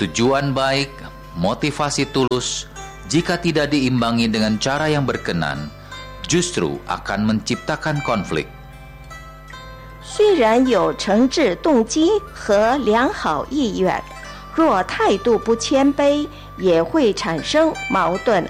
Tujuan baik, motivasi tulus, jika tidak diimbangi dengan cara yang berkenan, justru akan menciptakan konflik. 虽然有诚挚动机和良好意愿，若态度不谦卑，也会产生矛盾